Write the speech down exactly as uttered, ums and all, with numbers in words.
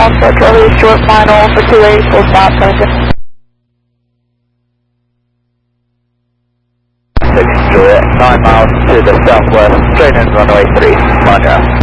Alpha Charlie, short final for two eight, full stop, seven six Juliet, nine miles to the southwest, straight in runway three, Monroe.